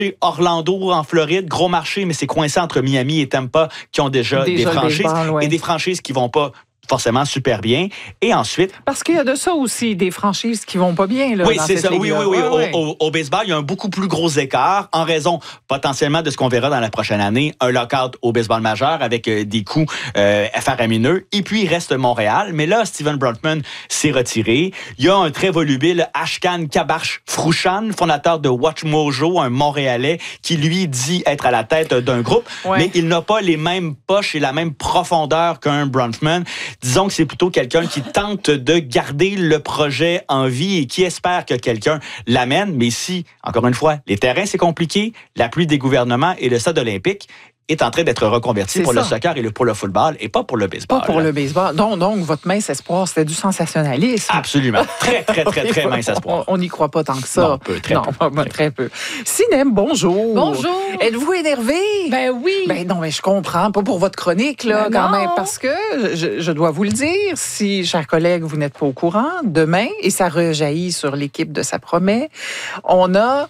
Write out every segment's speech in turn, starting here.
Orlando, en Floride, gros marché, mais c'est coincé entre Miami et Tampa qui ont déjà des franchises. Et des franchises qui vont pas forcément super bien. Et ensuite... Parce qu'il y a de ça aussi, des franchises qui vont pas bien. Là, oui, dans c'est cette ça. Oui. Ouais. Au baseball, il y a un beaucoup plus gros écart en raison potentiellement de ce qu'on verra dans la prochaine année, un lockout au baseball majeur avec des coûts faramineux. Et puis, il reste Montréal. Mais là, Steven Brontman s'est retiré. Il y a un très volubile Ashkan Kabarsh-Frouchan, fondateur de Watch Mojo, un Montréalais, qui lui dit être à la tête d'un groupe, mais il n'a pas les mêmes poches et la même profondeur qu'un Brontman. Disons que c'est plutôt quelqu'un qui tente de garder le projet en vie et qui espère que quelqu'un l'amène. Mais si, encore une fois, les terrains, c'est compliqué, l'appui des gouvernements et le stade olympique est en train d'être reconverti pour le soccer et pour le football et pas pour le baseball. Pas pour le baseball. Donc, votre mince espoir, c'était du sensationnalisme. Absolument. Très mince espoir. On n'y croit pas tant que ça. Non, très peu. Sinem, bonjour. Bonjour. Êtes-vous énervé? Ben oui. Ben non, mais je comprends. Pas pour votre chronique, là, quand même. Parce que, je dois vous le dire, si, chers collègues, vous n'êtes pas au courant, demain, et ça rejaillit sur l'équipe de Ça promet, on a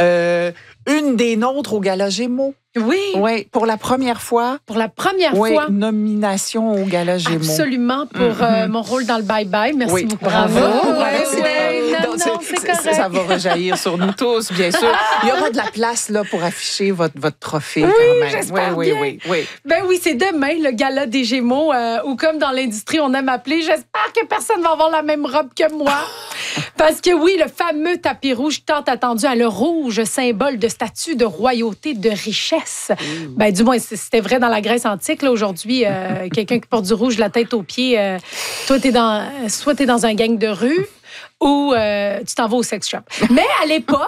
une des nôtres au Gala Gémeaux. Oui, pour la première fois. Pour la première fois. Nomination au Gala Gémeaux. Absolument, pour mon rôle dans le bye-bye. Merci beaucoup. Bravo. Non, c'est correct. Ça va rejaillir sur nous tous, bien sûr. Il y aura de la place là, pour afficher votre trophée. Oui, quand même. j'espère bien. Oui. Ben oui, c'est demain, le Gala des Gémeaux, ou comme dans l'industrie, on aime appeler. J'espère que personne va avoir la même robe que moi. Parce que oui, le fameux tapis rouge tant attendu à le rouge, symbole de statut de royauté, de richesse. Ben, du moins, c'était vrai dans la Grèce antique. Là, aujourd'hui, quelqu'un qui porte du rouge de la tête aux pieds, soit t'es dans un gang de rue, ou tu t'en vas au sex shop. Mais à l'époque,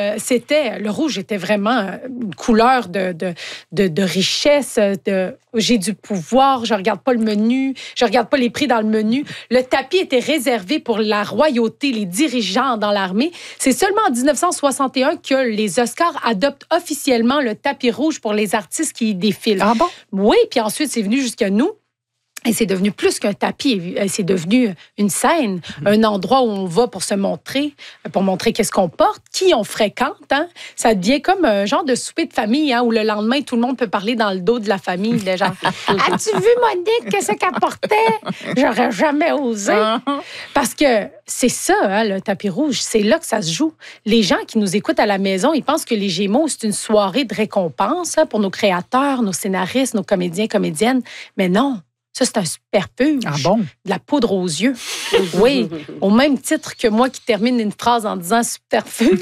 le rouge était vraiment une couleur de richesse, j'ai du pouvoir, je regarde pas le menu, je regarde pas les prix dans le menu. Le tapis était réservé pour la royauté, les dirigeants dans l'armée. C'est seulement en 1961 que les Oscars adoptent officiellement le tapis rouge pour les artistes qui y défilent. Ah bon? Oui, puis ensuite, c'est venu jusqu'à nous. Et c'est devenu plus qu'un tapis. C'est devenu une scène, un endroit où on va pour se montrer, pour montrer qu'est-ce qu'on porte, qui on fréquente. Hein? Ça devient comme un genre de souper de famille, hein, où le lendemain, tout le monde peut parler dans le dos de la famille. De genre, as-tu vu Monique, qu'est-ce qu'elle portait? J'aurais jamais osé. Parce que c'est ça, hein, le tapis rouge. C'est là que ça se joue. Les gens qui nous écoutent à la maison, ils pensent que les Gémeaux, c'est une soirée de récompense pour nos créateurs, nos scénaristes, nos comédiens, comédiennes. Mais non. Ça, c'est un superfuge. Ah bon? De la poudre aux yeux. Oui, au même titre que moi qui termine une phrase en disant superfuge.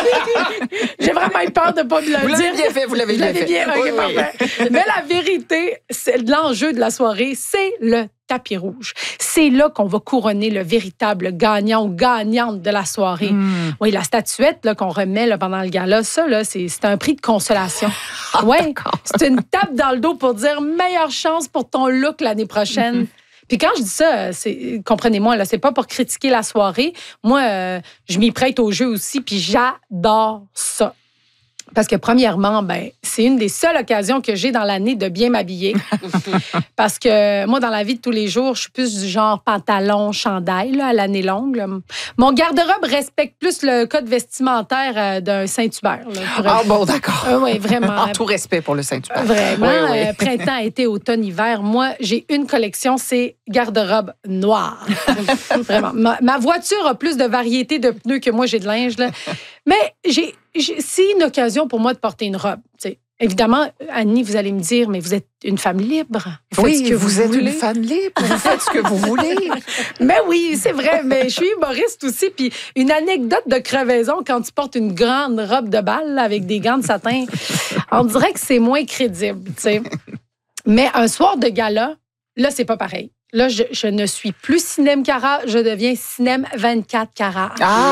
J'ai vraiment eu peur de ne pas me le dire. Vous l'avez bien fait. Okay, parfait. Mais la vérité, l'enjeu de la soirée, c'est le tapis rouge. C'est là qu'on va couronner le véritable gagnant ou gagnante de la soirée. Oui, la statuette là, qu'on remet là, pendant le gala, ça, là, c'est un prix de consolation. Oui, c'est une tape dans le dos pour dire meilleure chance pour ton look l'année prochaine. Puis quand je dis ça, comprenez-moi, là, c'est pas pour critiquer la soirée. Moi, je m'y prête au jeu aussi, puis j'adore ça. Parce que, premièrement, c'est une des seules occasions que j'ai dans l'année de bien m'habiller. Parce que moi, dans la vie de tous les jours, je suis plus du genre pantalon, chandail, là, à l'année longue. Là. Mon garde-robe respecte plus le code vestimentaire d'un Saint-Hubert. Bon, d'accord. Oui, vraiment. En tout respect pour le Saint-Hubert. Vraiment. Oui. Printemps, été, automne, hiver. Moi, j'ai une collection, c'est garde-robe noire. Vraiment. Ma voiture a plus de variété de pneus que moi, j'ai de linge. Là. Mais c'est une occasion pour moi de porter une robe. T'sais. Évidemment, Annie, vous allez me dire, mais vous êtes une femme libre. Vous êtes une femme libre. Vous faites ce que vous voulez. Mais oui, c'est vrai. Mais je suis humoriste aussi. Puis une anecdote de crevaison, quand tu portes une grande robe de bal là, avec des gants de satin, on dirait que c'est moins crédible. T'sais. Mais un soir de gala, là, c'est pas pareil. Là, je ne suis plus Cinem Cara, je deviens Cinem 24 carats.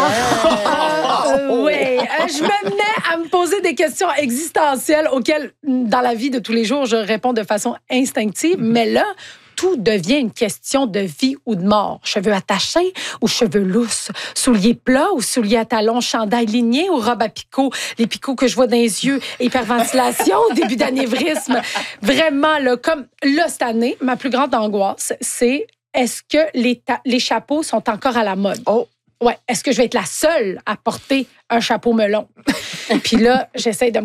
Oui, je me mets à me poser des questions existentielles auxquelles, dans la vie de tous les jours, je réponds de façon instinctive. Mais là, tout devient une question de vie ou de mort. Cheveux attachés ou cheveux lousses, souliers plats ou souliers à talons, chandail ligné ou robe à picots, les picots que je vois dans les yeux, hyperventilation, début d'anévrisme. Vraiment, là, comme là, cette année, ma plus grande angoisse, c'est est-ce que les chapeaux sont encore à la mode? Ouais, est-ce que je vais être la seule à porter un chapeau melon? Puis là, j'essaie de me